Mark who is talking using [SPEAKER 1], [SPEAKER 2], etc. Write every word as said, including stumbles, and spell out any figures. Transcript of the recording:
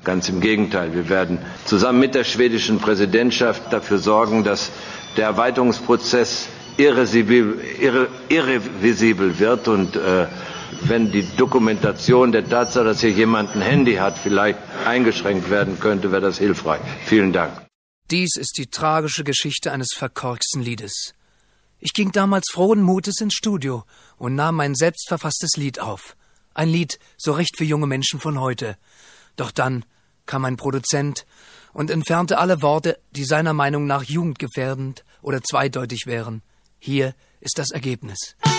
[SPEAKER 1] Ganz im Gegenteil, wir werden zusammen mit der schwedischen Präsidentschaft dafür sorgen, dass der Erweiterungsprozess irrevisibel, irre, irrevisibel wird und äh, wenn die Dokumentation der Tatsache, dass hier jemand ein Handy hat, vielleicht eingeschränkt werden könnte, wäre das hilfreich. Vielen Dank.
[SPEAKER 2] Dies ist die tragische Geschichte eines verkorksten Liedes. Ich ging damals frohen Mutes ins Studio und nahm mein selbstverfasstes Lied auf. Ein Lied so recht für junge Menschen von heute. Doch dann kam ein Produzent und entfernte alle Worte, die seiner Meinung nach jugendgefährdend oder zweideutig wären. Hier ist das Ergebnis.